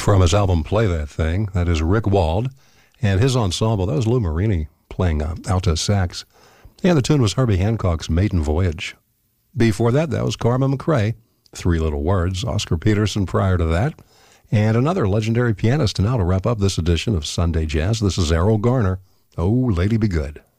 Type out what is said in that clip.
from his album Play That Thing. That is Rick Wald and his ensemble. That was Lou Marini playing alto sax. And the tune was Herbie Hancock's Maiden Voyage. Before that was Carmen McRae, Three Little Words, Oscar Peterson prior to that, and another legendary pianist. And now to wrap up this edition of Sunday Jazz, this is Errol Garner, Oh, Lady Be Good.